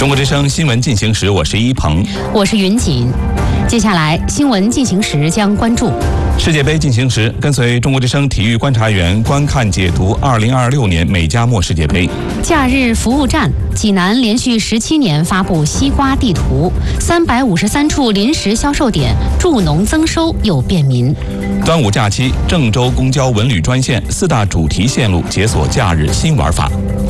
中国之声新闻进行时，我是一鹏， 我是云锦。接下来新闻进行时将关注世界杯进行时，跟随中国之声体育观察员观看解读2026年美加墨世界杯。 假日服务站，济南连续17年发布西瓜地图，353处临时销售点，助农增收又便民。 端午假期，郑州公交文旅专线4大主题线路解锁假日新玩法。